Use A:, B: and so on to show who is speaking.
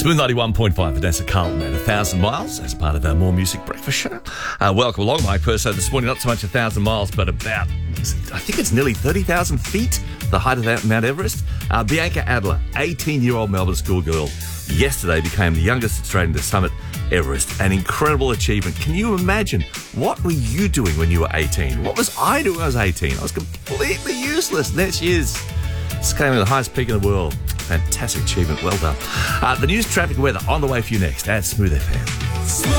A: Smooth 91.5, Vanessa Carlton at 1,000 miles as part of our More Music Breakfast show. Welcome along, Mike Perso. This morning, not so much 1,000 miles, but about, I think it's nearly 30,000 feet, the height of Mount Everest. Bianca Adler, 18-year-old Melbourne schoolgirl, yesterday became the youngest Australian to summit Everest. An incredible achievement. Can you imagine? What were you doing when you were 18? What was I doing when I was 18? I was completely useless. And there she is, scaling the highest peak in the world. Fantastic achievement. Well done. The news, traffic, weather on the way for you next at Smooth FM.